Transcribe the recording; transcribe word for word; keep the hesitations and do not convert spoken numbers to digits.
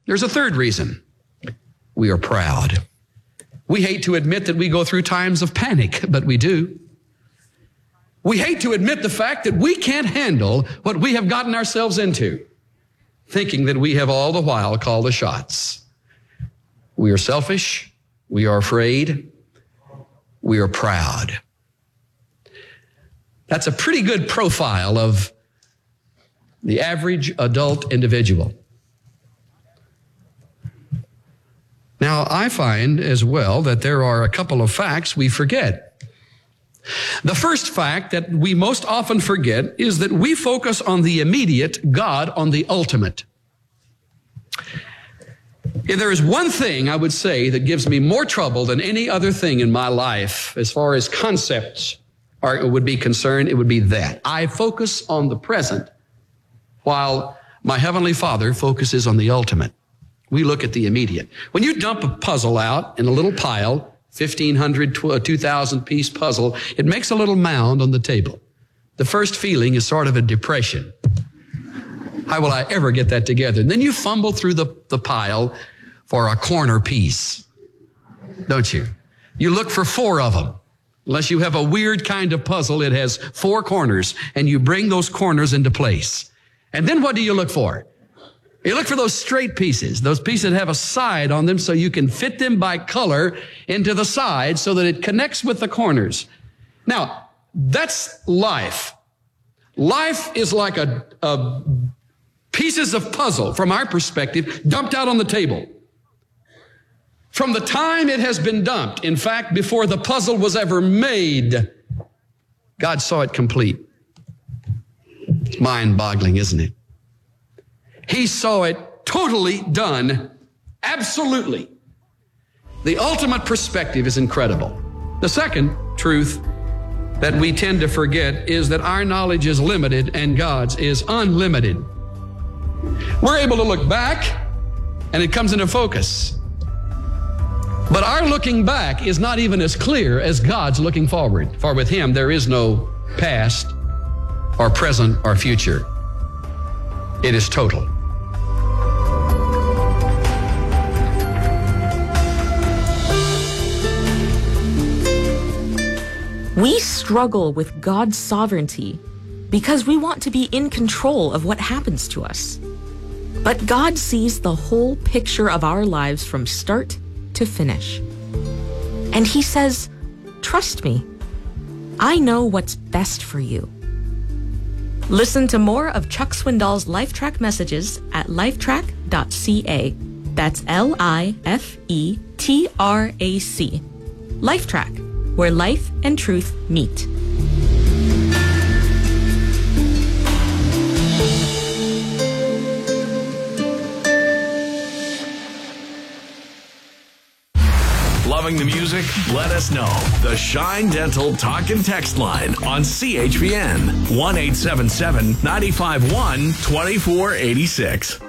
There's a third reason. We are proud. We hate to admit that we go through times of panic, but we do. We hate to admit the fact that we can't handle what we have gotten ourselves into, thinking that we have all the while called the shots. We are selfish. We are afraid. We are proud. That's a pretty good profile of the average adult individual. Now, I find as well that there are a couple of facts we forget. The first fact that we most often forget is that we focus on the immediate, God on the ultimate. If there is one thing I would say that gives me more trouble than any other thing in my life, as far as concepts are, would be concerned, it would be that. I focus on the present while my Heavenly Father focuses on the ultimate. We look at the immediate. When you dump a puzzle out in a little pile, fifteen hundred, two thousand piece puzzle, it makes a little mound on the table. The first feeling is sort of a depression. How will I ever get that together? And then you fumble through the, the pile for a corner piece, don't you? You look for four of them. Unless you have a weird kind of puzzle, it has four corners, and you bring those corners into place. And then what do you look for? You look for those straight pieces, those pieces that have a side on them so you can fit them by color into the side so that it connects with the corners. Now, that's life. Life is like a, a pieces of puzzle, from our perspective, dumped out on the table. From the time it has been dumped, in fact, before the puzzle was ever made, God saw it complete. It's mind-boggling, isn't it? He saw it totally done, absolutely. The ultimate perspective is incredible. The second truth that we tend to forget is that our knowledge is limited and God's is unlimited. We're able to look back and it comes into focus. But our looking back is not even as clear as God's looking forward. For with Him there is no past or present or future. It is total. We struggle with God's sovereignty because we want to be in control of what happens to us. But God sees the whole picture of our lives from start to finish. And He says, trust me. I know what's best for you. Listen to more of Chuck Swindoll's LifeTrack messages at lifetrack dot c a. That's L I F E T R A C. LifeTrack, where life and truth meet. Loving the music? Let us know. The Shine Dental Talk and Text line on C H P N one eight seven seven, nine five one, two four eight six.